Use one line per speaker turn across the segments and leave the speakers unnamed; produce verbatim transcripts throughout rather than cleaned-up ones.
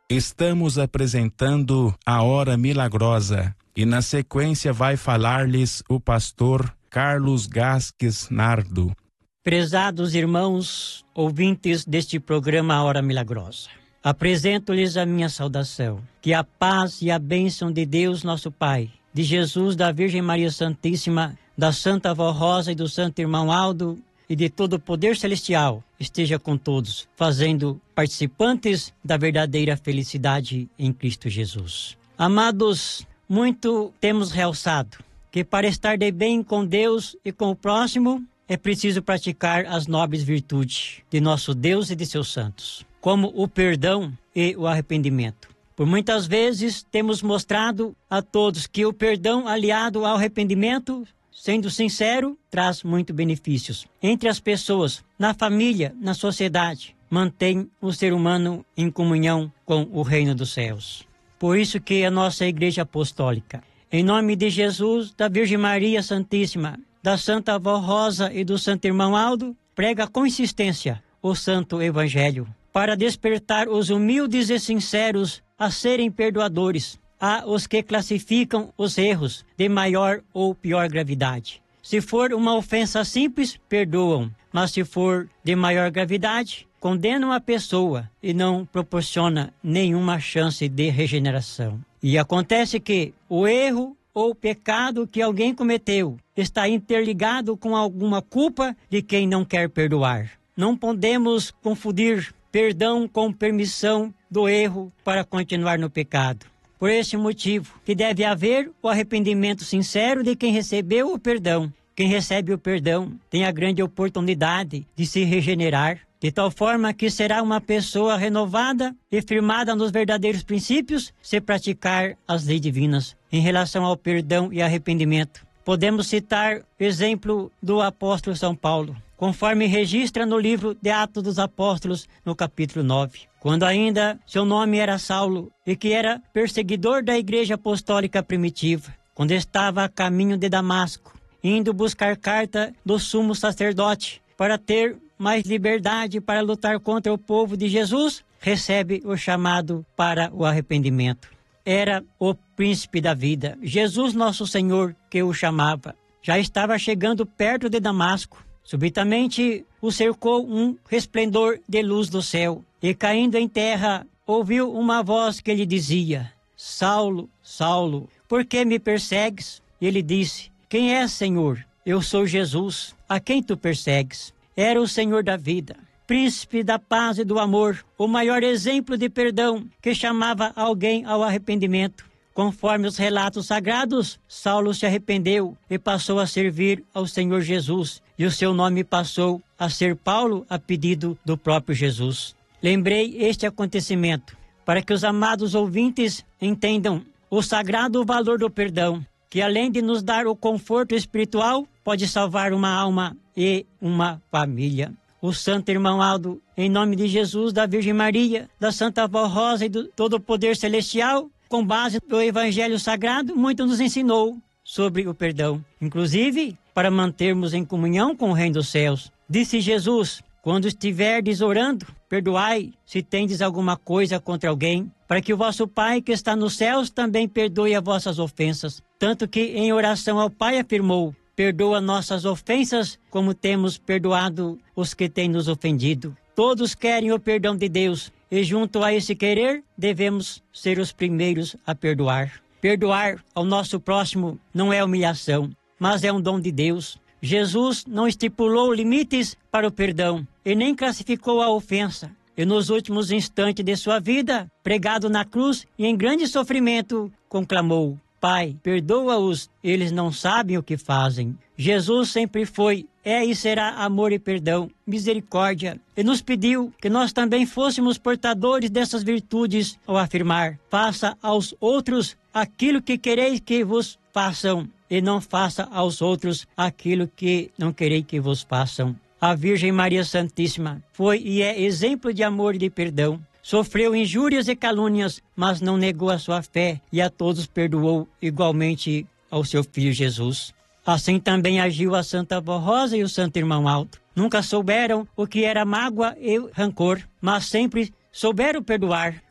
Estamos apresentando a Hora Milagrosa e na sequência vai falar-lhes o pastor Carlos Gasques Nardo.
Prezados irmãos, ouvintes deste programa A Hora Milagrosa, apresento-lhes a minha saudação. Que a paz e a bênção de Deus nosso Pai, de Jesus, da Virgem Maria Santíssima, da Santa Avó Rosa e do Santo Irmão Aldo e de todo o poder celestial esteja com todos, fazendo participantes da verdadeira felicidade em Cristo Jesus. Amados, muito temos realçado que para estar de bem com Deus e com o próximo é preciso praticar as nobres virtudes de nosso Deus e de seus santos, como o perdão e o arrependimento. Por muitas vezes temos mostrado a todos que o perdão aliado ao arrependimento, sendo sincero, traz muitos benefícios entre as pessoas, na família, na sociedade, mantém o ser humano em comunhão com o reino dos céus. Por isso que a nossa Igreja Apostólica, em nome de Jesus, da Virgem Maria Santíssima, da Santa Avó Rosa e do Santo Irmão Aldo, prega com insistência o Santo Evangelho, para despertar os humildes e sinceros a serem perdoadores, a os que classificam os erros de maior ou pior gravidade. Se for uma ofensa simples, perdoam, mas se for de maior gravidade, condenam a pessoa e não proporciona nenhuma chance de regeneração. E acontece que o erro ou pecado que alguém cometeu está interligado com alguma culpa de quem não quer perdoar. Não podemos confundir perdão com permissão do erro para continuar no pecado. Por esse motivo, que deve haver o arrependimento sincero de quem recebeu o perdão. Quem recebe o perdão tem a grande oportunidade de se regenerar, de tal forma que será uma pessoa renovada e firmada nos verdadeiros princípios se praticar as leis divinas. Em relação ao perdão e arrependimento, podemos citar o exemplo do apóstolo São Paulo, conforme registra no livro de Atos dos Apóstolos, no capítulo nove. Quando ainda seu nome era Saulo e que era perseguidor da Igreja Apostólica primitiva, quando estava a caminho de Damasco, indo buscar carta do sumo sacerdote para ter mais liberdade para lutar contra o povo de Jesus, recebe o chamado para o arrependimento. Era o príncipe da vida, Jesus nosso Senhor, que o chamava. Já estava chegando perto de Damasco. Subitamente o cercou um resplendor de luz do céu, e caindo em terra, ouviu uma voz que lhe dizia: Saulo, Saulo, por que me persegues? E ele disse: Quem és, Senhor? Eu sou Jesus, a quem tu persegues. Era o Senhor da vida, príncipe da paz e do amor, o maior exemplo de perdão que chamava alguém ao arrependimento. Conforme os relatos sagrados, Saulo se arrependeu e passou a servir ao Senhor Jesus, e o seu nome passou a ser Paulo, a pedido do próprio Jesus. Lembrei este acontecimento para que os amados ouvintes entendam o sagrado valor do perdão, que além de nos dar o conforto espiritual, pode salvar uma alma e uma família. O Santo Irmão Aldo, em nome de Jesus, da Virgem Maria, da Santa Avó Rosa e do todo o poder celestial, com base no Evangelho Sagrado, muito nos ensinou sobre o perdão, inclusive para mantermos em comunhão com o Reino dos Céus. Disse Jesus: quando estiverdes orando, perdoai se tendes alguma coisa contra alguém, para que o vosso Pai que está nos céus também perdoe as vossas ofensas. Tanto que em oração ao Pai afirmou: perdoa nossas ofensas como temos perdoado os que têm nos ofendido. Todos querem o perdão de Deus e junto a esse querer devemos ser os primeiros a perdoar. Perdoar ao nosso próximo não é humilhação, mas é um dom de Deus. Jesus não estipulou limites para o perdão e nem classificou a ofensa. E nos últimos instantes de sua vida, pregado na cruz e em grande sofrimento, conclamou: Pai, perdoa-os, eles não sabem o que fazem. Jesus sempre foi, é e será amor e perdão, misericórdia, e nos pediu que nós também fôssemos portadores dessas virtudes ao afirmar: faça aos outros aquilo que quereis que vos façam, e não faça aos outros aquilo que não quereis que vos façam. A Virgem Maria Santíssima foi e é exemplo de amor e de perdão. Sofreu injúrias e calúnias, mas não negou a sua fé e a todos perdoou igualmente ao seu Filho Jesus. Assim também agiu a Santa Avó Rosa e o Santo Irmão Aldo. Nunca souberam o que era mágoa e rancor, mas sempre souberam perdoar.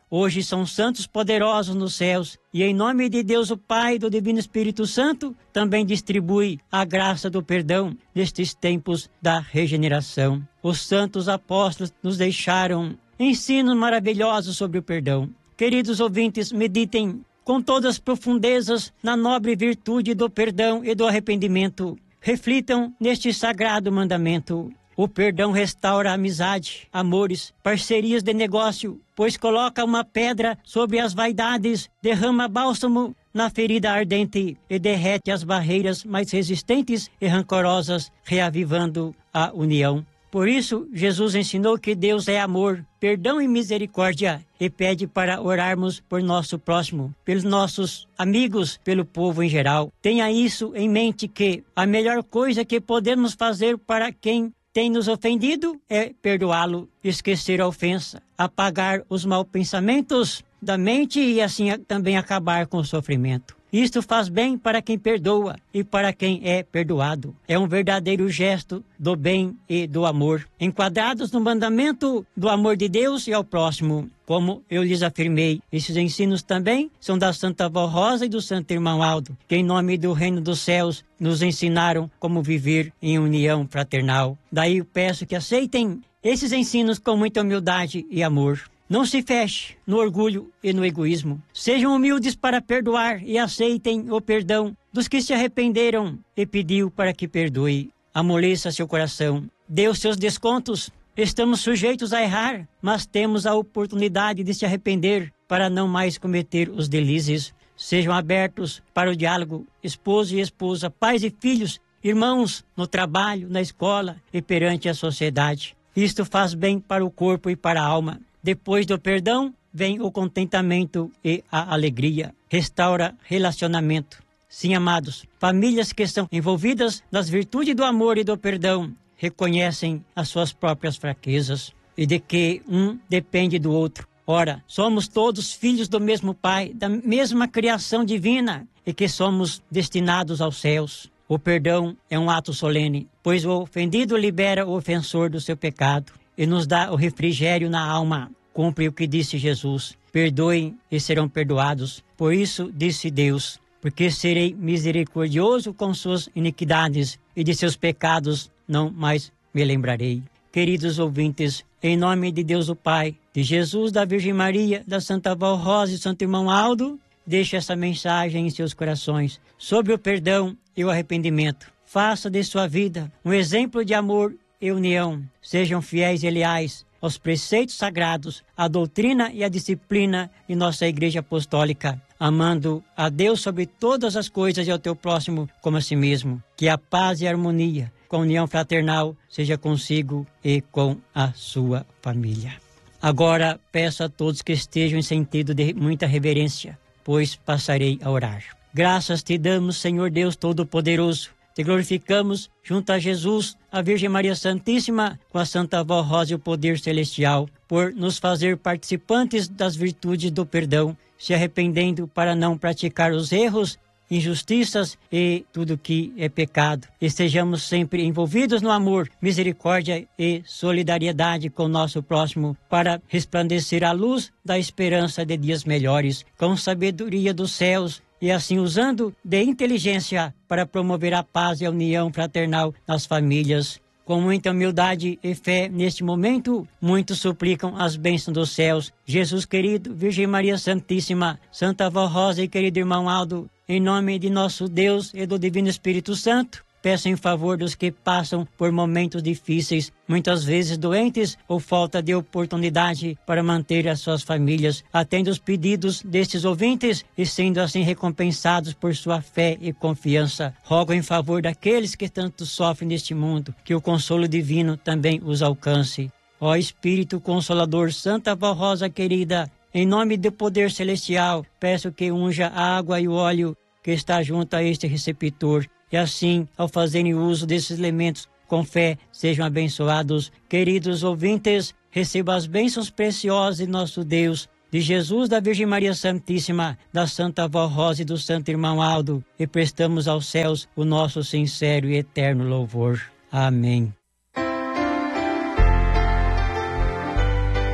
hoje são santos poderosos nos céus, e em nome de Deus o Pai e do Divino Espírito Santo, também distribui a graça do perdão nestes tempos da regeneração. Os santos apóstolos nos deixaram ensinos maravilhosos sobre o perdão. Queridos ouvintes, meditem com todas as profundezas na nobre virtude do perdão e do arrependimento. Reflitam neste sagrado mandamento. O perdão restaura a amizade, amores, parcerias de negócio, pois coloca uma pedra sobre as vaidades, derrama bálsamo na ferida ardente e derrete as barreiras mais resistentes e rancorosas, reavivando a união. Por isso, Jesus ensinou que Deus é amor, perdão e misericórdia, e pede para orarmos por nosso próximo, pelos nossos amigos, pelo povo em geral. Tenha isso em mente, que a melhor coisa que podemos fazer para quem tem nos ofendido é perdoá-lo, esquecer a ofensa, apagar os maus pensamentos da mente e assim também acabar com o sofrimento. Isto faz bem para quem perdoa e para quem é perdoado. É um verdadeiro gesto do bem e do amor, enquadrados no mandamento do amor de Deus e ao próximo. Como eu lhes afirmei, esses ensinos também são da Santa Avó Rosa e do Santo Irmão Aldo, que em nome do Reino dos Céus nos ensinaram como viver em união fraternal. Daí eu peço que aceitem esses ensinos com muita humildade e amor. Não se feche no orgulho e no egoísmo. Sejam humildes para perdoar e aceitem o perdão dos que se arrependeram e pediu para que perdoe. Amoleça seu coração. Dê os seus descontos. Estamos sujeitos a errar, mas temos a oportunidade de se arrepender para não mais cometer os delícias. Sejam abertos para o diálogo, esposo e esposa, pais e filhos, irmãos no trabalho, na escola e perante a sociedade. Isto faz bem para o corpo e para a alma. Depois do perdão, vem o contentamento e a alegria. Restaura relacionamento. Sim, amados, famílias que são envolvidas nas virtudes do amor e do perdão reconhecem as suas próprias fraquezas e de que um depende do outro. Ora, somos todos filhos do mesmo Pai, da mesma criação divina, e que somos destinados aos céus. O perdão é um ato solene, pois o ofendido libera o ofensor do seu pecado e nos dá o refrigério na alma. Cumpre o que disse Jesus: perdoem e serão perdoados. Por isso disse Deus: porque serei misericordioso com suas iniquidades e de seus pecados não mais me lembrarei. Queridos ouvintes, em nome de Deus o Pai, de Jesus, da Virgem Maria, da Santa Avó Rosa e do Santo Irmão Aldo, deixe essa mensagem em seus corações sobre o perdão e o arrependimento. Faça de sua vida um exemplo de amor e união. Sejam fiéis e leais aos preceitos sagrados, à doutrina e à disciplina de nossa Igreja Apostólica, amando a Deus sobre todas as coisas e ao teu próximo como a si mesmo. Que a paz e a harmonia, com a união fraternal, seja consigo e com a sua família. Agora peço a todos que estejam em sentido de muita reverência, pois passarei a orar. Graças te damos, Senhor Deus Todo-Poderoso. Te glorificamos junto a Jesus, a Virgem Maria Santíssima, com a Santa Avó Rosa e o poder celestial, por nos fazer participantes das virtudes do perdão, se arrependendo para não praticar os erros, injustiças e tudo que é pecado. E sejamos sempre envolvidos no amor, misericórdia e solidariedade com o nosso próximo, para resplandecer a luz da esperança de dias melhores, com sabedoria dos céus, e assim usando de inteligência para promover a paz e a união fraternal nas famílias. Com muita humildade e fé neste momento, muitos suplicam as bênçãos dos céus. Jesus querido, Virgem Maria Santíssima, Santa Avó Rosa e querido Irmão Aldo, em nome de nosso Deus e do Divino Espírito Santo, peço em favor dos que passam por momentos difíceis, muitas vezes doentes ou falta de oportunidade para manter as suas famílias. Atenda os pedidos destes ouvintes e sendo assim recompensados por sua fé e confiança. Rogo em favor daqueles que tanto sofrem neste mundo, que o consolo divino também os alcance. Ó Espírito Consolador, Santa Avó Rosa querida, em nome do poder celestial, peço que unja a água e o óleo que está junto a este receptor, e assim, ao fazerem uso desses elementos com fé, sejam abençoados. Queridos ouvintes, receba as bênçãos preciosas de nosso Deus, de Jesus, da Virgem Maria Santíssima, da Santa Avó Rosa e do Santo Irmão Aldo, e prestamos aos céus o nosso sincero e eterno louvor. Amém.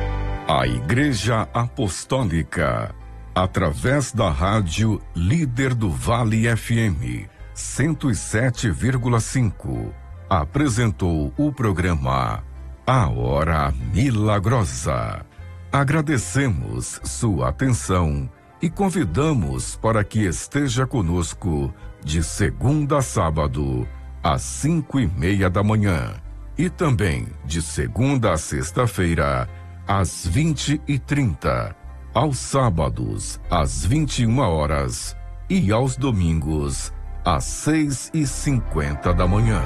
A Igreja Apostólica, através da rádio Líder do Vale F M cento e sete vírgula cinco, apresentou o programa A Hora Milagrosa. Agradecemos sua atenção e convidamos para que esteja conosco de segunda a sábado, às cinco e meia da manhã, e também de segunda a sexta-feira, às vinte e trinta, aos sábados, às vinte e uma horas e aos domingos, às seis e cinquenta da manhã.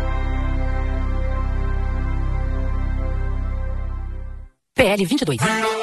P L vinte e dois.